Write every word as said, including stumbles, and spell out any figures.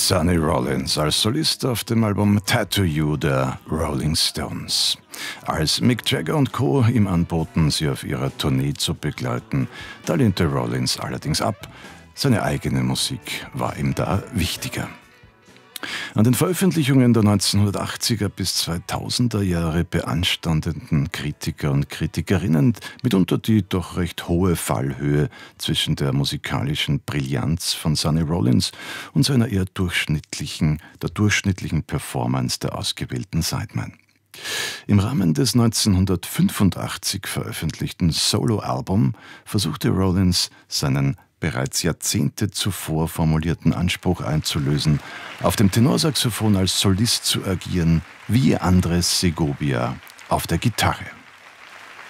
Sonny Rollins als Solist auf dem Album Tattoo You der Rolling Stones. Als Mick Jagger und Co. ihm anboten, sie auf ihrer Tournee zu begleiten, da lehnte Rollins allerdings ab. Seine eigene Musik war ihm da wichtiger. An den Veröffentlichungen der neunzehnhundertachtziger bis zweitausender Jahre beanstandeten Kritiker und Kritikerinnen mitunter die doch recht hohe Fallhöhe zwischen der musikalischen Brillanz von Sonny Rollins und seiner eher durchschnittlichen, der durchschnittlichen Performance der ausgewählten Sidemen. Im Rahmen des neunzehnhundertfünfundachtzig veröffentlichten Soloalbum versuchte Rollins seinen bereits Jahrzehnte zuvor formulierten Anspruch einzulösen, auf dem Tenorsaxophon als Solist zu agieren, wie Andres Segovia auf der Gitarre.